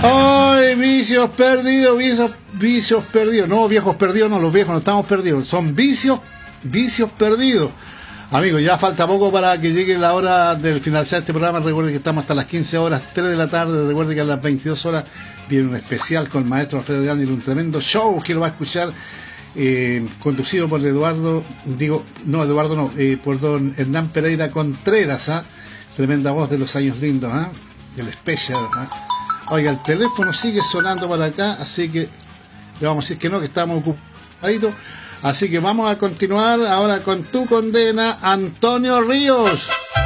¡Ay, vicios perdidos! No, viejos perdidos, no, los viejos no estamos perdidos, son vicios perdidos. Amigos, ya falta poco para que llegue la hora del finalizar este programa. Recuerden que estamos hasta las 15 horas, 3 de la tarde. Recuerden que a las 22 horas viene un especial con el maestro Alfredo de Ángel, un tremendo show que lo va a escuchar, conducido por por don Hernán Pereira Contreras, tremenda voz de los años lindos, del especial. Oiga, el teléfono sigue sonando por acá, así que le vamos a decir que no, que estamos ocupaditos. Así que vamos a continuar ahora con Tu Condena, Antonio Ríos.